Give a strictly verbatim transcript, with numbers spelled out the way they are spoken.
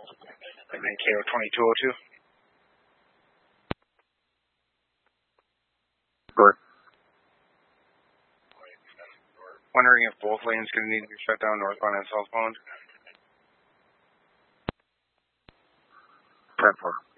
And then K O twenty-two oh two. Good. Wondering if both lanes going to need to be shut down northbound and southbound. ten four.